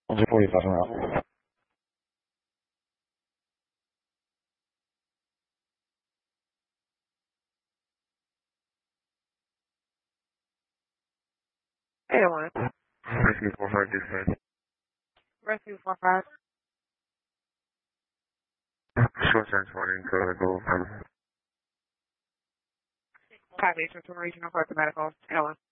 Onde foi, Samuel? Anyone. Rescue 45 Rescue 45. Short transporting to go from Copy. Regional Court Medical. Anyone.